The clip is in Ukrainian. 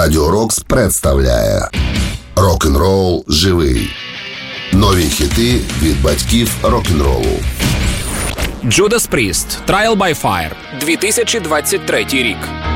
Радіо Рокс представляє Рок-н-рол живий. Нові хіти від батьків рок-н-ролу. Judas Priest, Trial by Fire, 2023 рік.